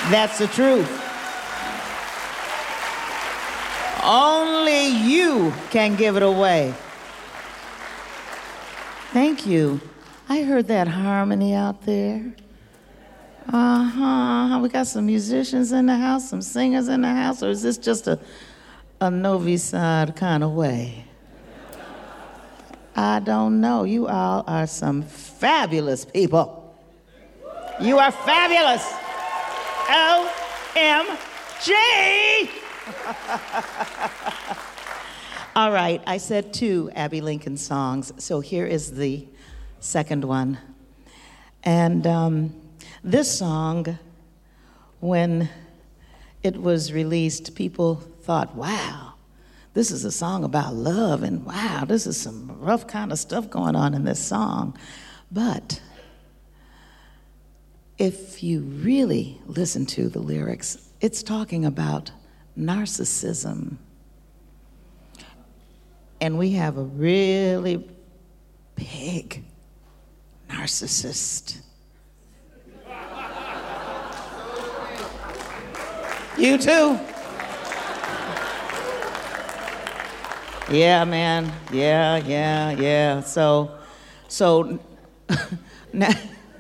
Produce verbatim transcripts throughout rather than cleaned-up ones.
That's the truth. Only you can give it away. Thank you. I heard that harmony out there. Uh-huh. We got some musicians in the house, some singers in the house, or is this just a, a Novi Sad kind of way? I don't know. You all are some fabulous people. You are fabulous. O M G! All right, I said two Abbey Lincoln songs, so here is the second one. And um, this song, when it was released, people thought, wow, this is a song about love, and wow, this is some rough kind of stuff going on in this song. But if you really listen to the lyrics, it's talking about narcissism. And we have a really big narcissist. You too. Yeah, man. Yeah, yeah, yeah. So, so now,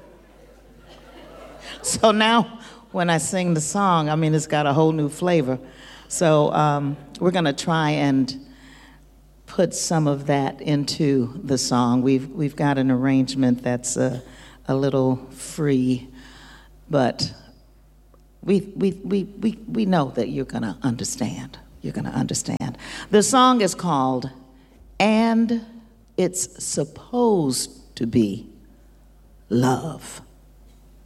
so now when I sing the song, I mean, it's got a whole new flavor. So um, we're gonna try and put some of that into the song. We've we've got an arrangement that's a, a little free, but we we we we we know that you're gonna understand. You're gonna understand. The song is called "And It's Supposed to Be Love."